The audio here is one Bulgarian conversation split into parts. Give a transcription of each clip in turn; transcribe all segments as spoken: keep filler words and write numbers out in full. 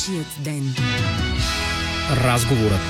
Нашият ден. Разговорът.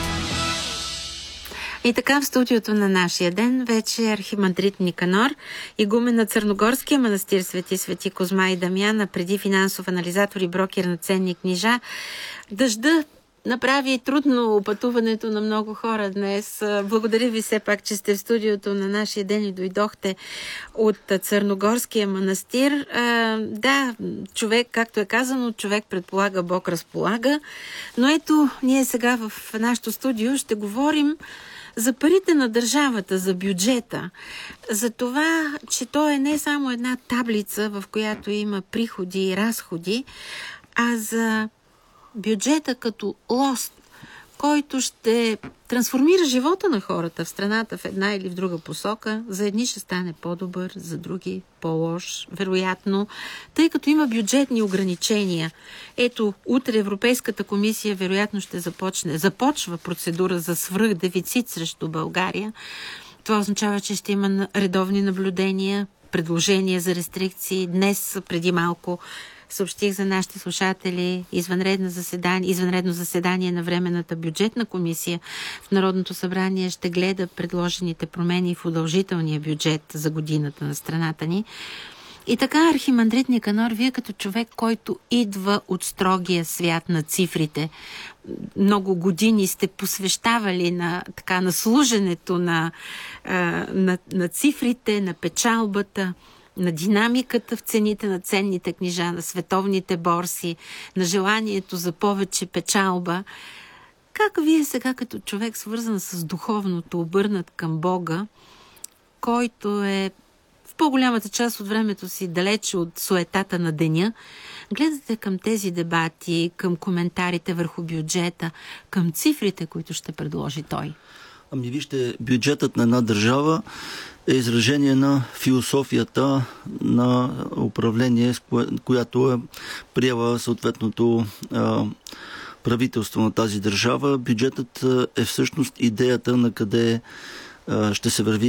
И така в студиото на Нашия ден вече е архимандрит Никанор, игумен на Църногорския манастир Свети Свети Козма и Дамян, а преди финансов анализатор и брокер на ценни книжа. Дъжда направи трудно пътуването на много хора днес. Благодаря ви все пак, че сте в студиото на Нашия ден и дойдохте от Църногорския манастир. А, да, човек, както е казано, човек предполага, Бог разполага. Но ето, ние сега в нашото студио ще говорим за парите на държавата, за бюджета, за това, че то е не само една таблица, в която има приходи и разходи, а за бюджета като лост, който ще трансформира живота на хората в страната в една или в друга посока. За едни ще стане по-добър, за други по-лош, вероятно, тъй като има бюджетни ограничения. Ето, утре Европейската комисия вероятно ще започне, започва процедура за свръхдефицит срещу България. Това означава, че ще има редовни наблюдения, предложения за рестрикции. Днес, преди малко, съобщих за нашите слушатели извънредно заседание, извънредно заседание на Временната бюджетна комисия в Народното събрание ще гледа предложените промени в удължителния бюджет за годината на страната ни. И така, архимандрит Никанор, вие като човек, който идва от строгия свят на цифрите, много години сте посвещавали на, така, на служенето на, на, на цифрите, на печалбата, на динамиката в цените на ценните книжа, на световните борси, на желанието за повече печалба. Как вие сега като човек, свързан с духовното, обърнат към Бога, който е в по-голямата част от времето си далече от суетата на деня, гледате към тези дебати, към коментарите върху бюджета, към цифрите, които ще предложи той? Ами вижте, бюджетът на една държава е изражение на философията на управление, която е приела съответното а, правителство на тази държава. Бюджетът е всъщност идеята на къде а, ще се върви